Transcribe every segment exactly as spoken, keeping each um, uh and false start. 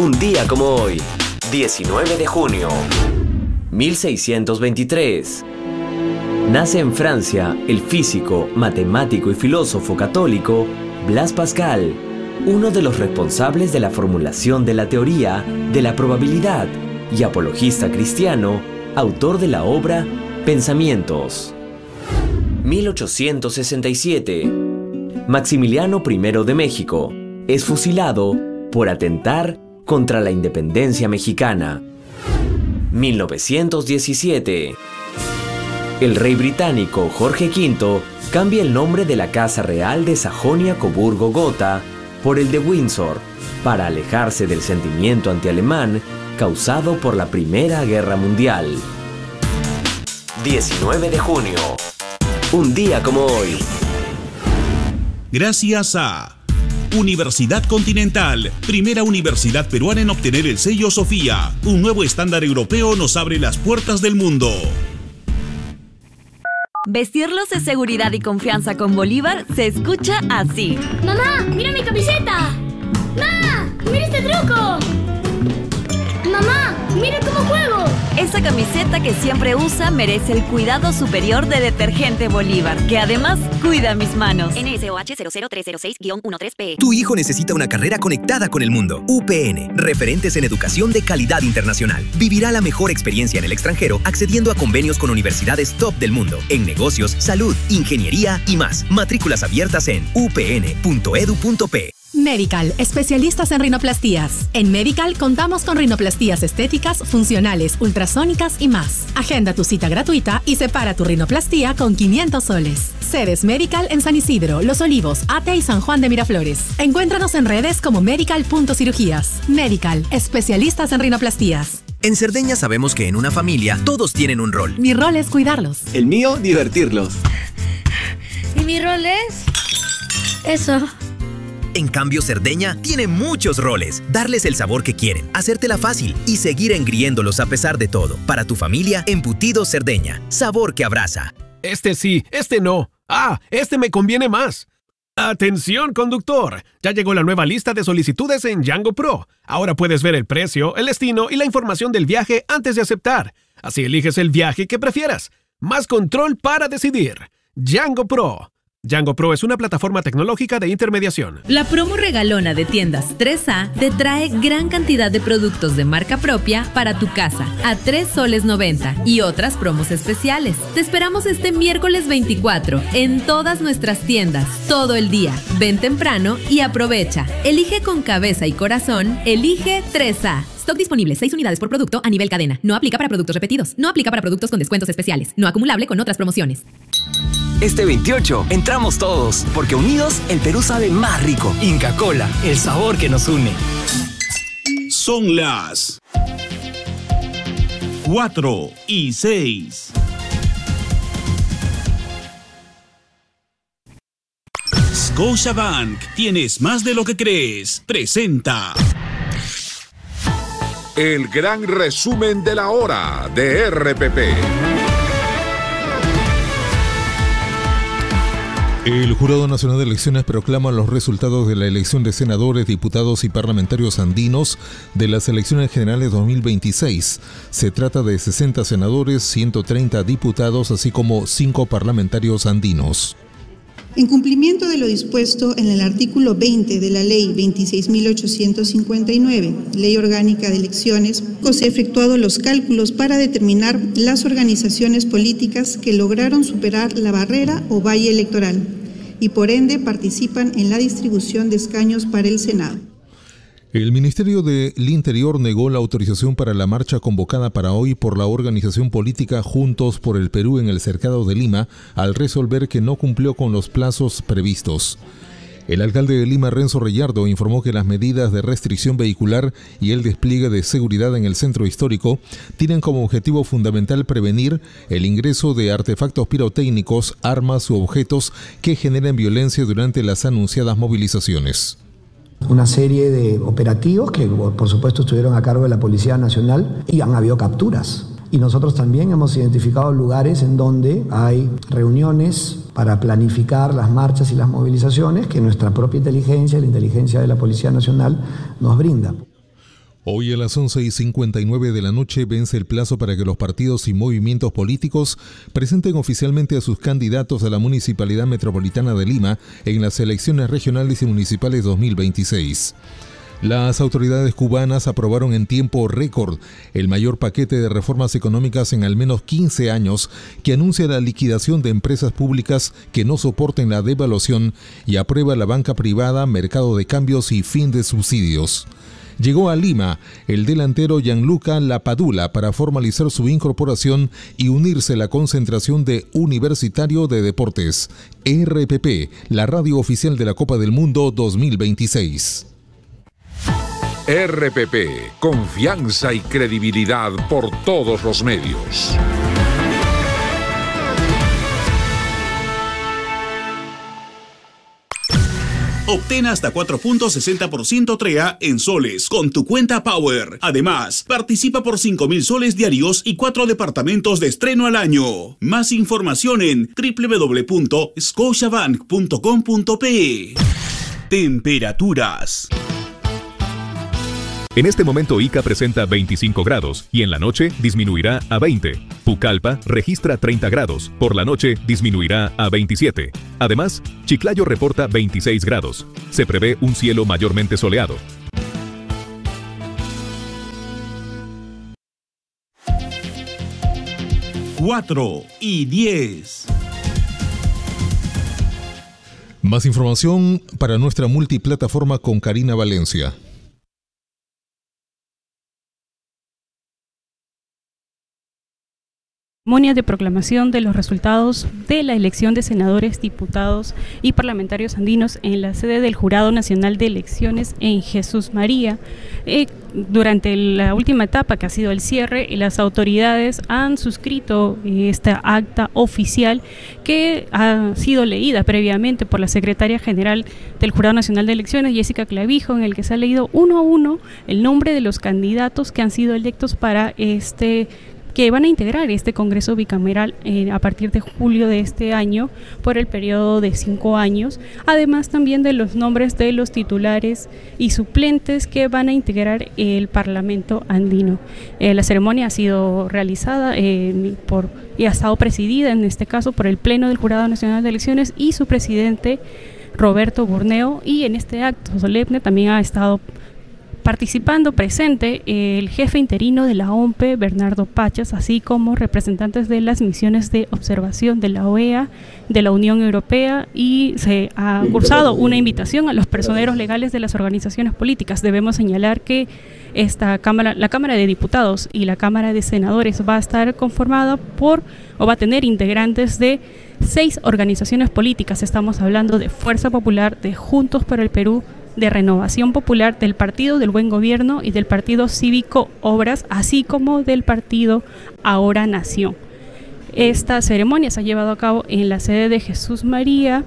Un día como hoy, diecinueve de junio, mil seiscientos veintitrés. Nace en Francia el físico, matemático y filósofo católico Blaise Pascal, uno de los responsables de la formulación de la teoría de la probabilidad y apologista cristiano, autor de la obra Pensamientos. mil ochocientos sesenta y siete. Maximiliano primero de México es fusilado por atentar contra la independencia mexicana. mil novecientos diecisiete. El rey británico Jorge quinto cambia el nombre de la Casa Real de Sajonia-Coburgo-Gotha por el de Windsor, para alejarse del sentimiento antialemán causado por la Primera Guerra Mundial. diecinueve de junio. Un día como hoy. Gracias a Universidad Continental, primera universidad peruana en obtener el sello Sofía. Un nuevo estándar europeo nos abre las puertas del mundo. Vestirlos de seguridad y confianza con Bolívar se escucha así. ¡Mamá, mira mi camiseta! ¡Mamá, mira este truco! ¡Mamá, mira cómo juego! Esa camiseta que siempre usa merece el cuidado superior de Detergente Bolívar, que además cuida mis manos. N S O H cero cero tres cero seis guión trece P. Tu hijo necesita una carrera conectada con el mundo. U P N, referentes en educación de calidad internacional. Vivirá la mejor experiencia en el extranjero accediendo a convenios con universidades top del mundo, en negocios, salud, ingeniería y más. Matrículas abiertas en u p n punto e d u punto p. Medical, especialistas en rinoplastías. En Medical contamos con rinoplastías estéticas, funcionales, ultrasónicas y más. Agenda tu cita gratuita y separa tu rinoplastía con quinientos soles. Sedes Medical en San Isidro, Los Olivos, Ate y San Juan de Miraflores. Encuéntranos en redes como medical punto cirugías. Medical, especialistas en rinoplastías. En Cerdeña sabemos que en una familia todos tienen un rol. Mi rol es cuidarlos. El mío, divertirlos. ¿Y mi rol es? Eso. En cambio, Cerdeña tiene muchos roles. Darles el sabor que quieren, hacértela fácil y seguir engriéndolos a pesar de todo. Para tu familia, Embutidos Cerdeña. Sabor que abraza. Este sí, este no. Ah, este me conviene más. ¡Atención, conductor! Ya llegó la nueva lista de solicitudes en Django Pro. Ahora puedes ver el precio, el destino y la información del viaje antes de aceptar. Así eliges el viaje que prefieras. Más control para decidir. Django Pro. Django Pro es una plataforma tecnológica de intermediación. La promo regalona de Tiendas tres A te trae gran cantidad de productos de marca propia para tu casa a tres soles noventa y otras promos especiales. Te esperamos este miércoles veinticuatro en todas nuestras tiendas, todo el día. Ven temprano y aprovecha. Elige con cabeza y corazón, elige tres A. Stock disponible, seis unidades por producto a nivel cadena. No aplica para productos repetidos. No aplica para productos con descuentos especiales. No acumulable con otras promociones. Este veintiocho entramos todos, porque unidos el Perú sabe más rico. Inca Kola, el sabor que nos une. Son las cuatro y seis. Scotiabank, tienes más de lo que crees. Presenta el gran resumen de la hora de R P P. El Jurado Nacional de Elecciones proclama los resultados de la elección de senadores, diputados y parlamentarios andinos de las elecciones generales dos mil veintiséis. Se trata de sesenta senadores, ciento treinta diputados, así como cinco parlamentarios andinos. En cumplimiento de lo dispuesto en el artículo veinte de la Ley veintiséis mil ochocientos cincuenta y nueve, Ley Orgánica de Elecciones, se han efectuado los cálculos para determinar las organizaciones políticas que lograron superar la barrera o valle electoral y por ende participan en la distribución de escaños para el Senado. El Ministerio del Interior negó la autorización para la marcha convocada para hoy por la organización política Juntos por el Perú en el Cercado de Lima, al resolver que no cumplió con los plazos previstos. El alcalde de Lima, Renzo Reyardo, informó que las medidas de restricción vehicular y el despliegue de seguridad en el centro histórico tienen como objetivo fundamental prevenir el ingreso de artefactos pirotécnicos, armas u objetos que generen violencia durante las anunciadas movilizaciones. Una serie de operativos que, por supuesto, estuvieron a cargo de la Policía Nacional y han habido capturas. Y nosotros también hemos identificado lugares en donde hay reuniones para planificar las marchas y las movilizaciones que nuestra propia inteligencia, la inteligencia de la Policía Nacional, nos brinda. Hoy a las once y cincuenta y nueve de la noche vence el plazo para que los partidos y movimientos políticos presenten oficialmente a sus candidatos a la Municipalidad Metropolitana de Lima en las elecciones regionales y municipales dos mil veintiséis. Las autoridades cubanas aprobaron en tiempo récord el mayor paquete de reformas económicas en al menos quince años que anuncia la liquidación de empresas públicas que no soporten la devaluación y aprueba la banca privada, mercado de cambios y fin de subsidios. Llegó a Lima el delantero Gianluca Lapadula para formalizar su incorporación y unirse a la concentración de Universitario de Deportes, R P P, la radio oficial de la Copa del Mundo dos mil veintiséis. R P P, confianza y credibilidad por todos los medios. Obtén hasta cuatro punto sesenta por ciento T R E A en soles con tu cuenta Power. Además, participa por cinco mil soles diarios y cuatro departamentos de estreno al año. Más información en doble u doble u doble u punto scotiabank punto com punto pe. Temperaturas. En este momento Ica presenta veinticinco grados y en la noche disminuirá a veinte. Pucallpa registra treinta grados, por la noche disminuirá a veintisiete. Además, Chiclayo reporta veintiséis grados. Se prevé un cielo mayormente soleado. cuatro y diez. Más información para nuestra multiplataforma con Karina Valencia. Ceremonia de proclamación de los resultados de la elección de senadores, diputados y parlamentarios andinos en la sede del Jurado Nacional de Elecciones en Jesús María. Eh, durante la última etapa, que ha sido el cierre, las autoridades han suscrito esta acta oficial que ha sido leída previamente por la secretaria general del Jurado Nacional de Elecciones, Jessica Clavijo, en el que se ha leído uno a uno el nombre de los candidatos que han sido electos para este que van a integrar este Congreso bicameral eh, a partir de julio de este año por el periodo de cinco años, además también de los nombres de los titulares y suplentes que van a integrar el Parlamento andino. Eh, la ceremonia ha sido realizada eh, por y ha estado presidida en este caso por el Pleno del Jurado Nacional de Elecciones y su presidente Roberto Burneo, y en este acto solemne también ha estado participando presente el jefe interino de la O M P E, Bernardo Pachas, así como representantes de las misiones de observación de la O E A, de la Unión Europea, y se ha cursado una invitación a los personeros legales de las organizaciones políticas. Debemos señalar que esta cámara, la Cámara de Diputados y la Cámara de Senadores va a estar conformada por, o va a tener integrantes de seis organizaciones políticas. Estamos hablando de Fuerza Popular, de Juntos por el Perú, de Renovación Popular, del Partido del Buen Gobierno y del Partido Cívico Obras, así como del Partido Ahora Nación. Esta ceremonia se ha llevado a cabo en la sede de Jesús María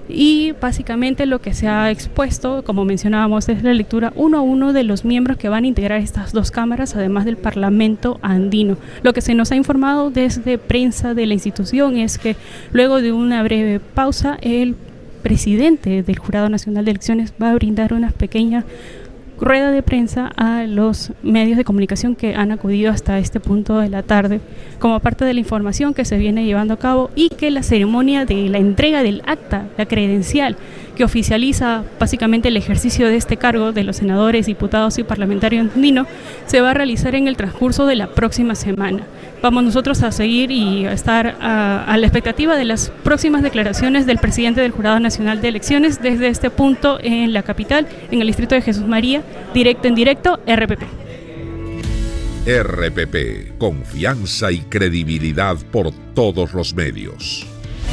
y básicamente lo que se ha expuesto, como mencionábamos, es la lectura uno a uno de los miembros que van a integrar estas dos cámaras, además del Parlamento andino. Lo que se nos ha informado desde prensa de la institución es que luego de una breve pausa, el presidente del Jurado Nacional de Elecciones va a brindar una pequeña rueda de prensa a los medios de comunicación que han acudido hasta este punto de la tarde como parte de la información que se viene llevando a cabo, y que la ceremonia de la entrega del acta, la credencial que oficializa básicamente el ejercicio de este cargo de los senadores, diputados y parlamentarios andinos, se va a realizar en el transcurso de la próxima semana. Vamos nosotros a seguir y a estar a, a la expectativa de las próximas declaraciones del presidente del Jurado Nacional de Elecciones desde este punto en la capital, en el distrito de Jesús María, directo en directo, R P P. R P P, confianza y credibilidad por todos los medios.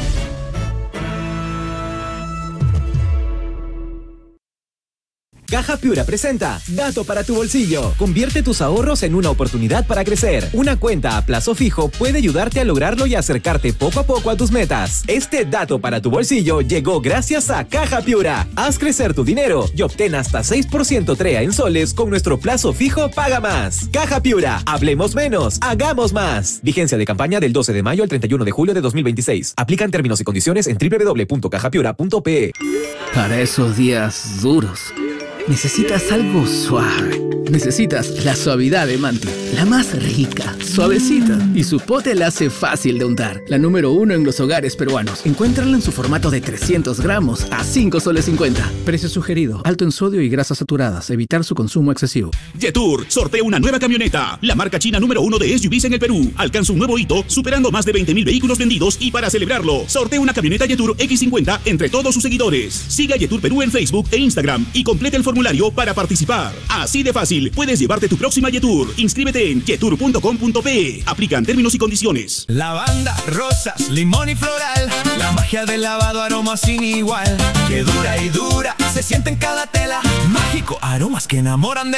Caja Piura presenta Dato para tu bolsillo. Convierte tus ahorros en una oportunidad para crecer. Una cuenta a plazo fijo puede ayudarte a lograrlo y acercarte poco a poco a tus metas. Este Dato para tu bolsillo llegó gracias a Caja Piura. Haz crecer tu dinero y obtén hasta seis por ciento T R E A en soles con nuestro plazo fijo Paga Más. Caja Piura, hablemos menos, hagamos más. Vigencia de campaña del doce de mayo al treinta y uno de julio de dos mil veintiséis. Aplican términos y condiciones en doble u doble u doble u punto caja piura punto pe. Para esos días duros, necesitas algo suave. necesitas la suavidad de Manti, la más rica, suavecita, y su pote la hace fácil de untar. La número uno en los hogares peruanos. Encuéntrala en su formato de trescientos gramos a cinco soles cincuenta. Precio sugerido, alto en sodio y grasas saturadas. Evitar su consumo excesivo. Yetur sortea una nueva camioneta. La marca china número uno de S U Vs en el Perú alcanza un nuevo hito, superando más de veinte mil vehículos vendidos, y para celebrarlo, sortea una camioneta Yetur equis cincuenta entre todos sus seguidores. Siga Yetur Perú en Facebook e Instagram y complete el formulario para participar. Así de fácil, puedes llevarte tu próxima Yetur. Inscríbete en yetur punto com punto pe. Aplican términos y condiciones. Lavanda, rosas, limón y floral. La magia del lavado, aroma sin igual. Que dura y dura, se siente en cada tela. Mágico, aromas que enamoran de